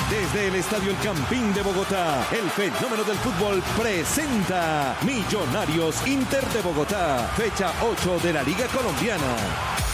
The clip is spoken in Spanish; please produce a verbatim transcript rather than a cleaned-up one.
Desde el Estadio El Campín de Bogotá, el fenómeno del fútbol presenta Millonarios Inter de Bogotá, fecha ocho de la Liga Colombiana.